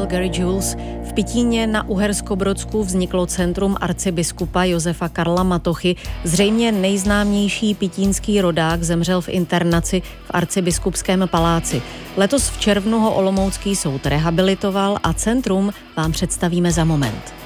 zabil Gary Jules. V Pitíně na Uherskobrodsku vzniklo centrum arcibiskupa Josefa Karla Matochy. Zřejmě nejznámější pitínský rodák zemřel v internaci v arcibiskupském paláci. Letos v červnu ho olomoucký soud rehabilitoval a centrum vám představíme za moment.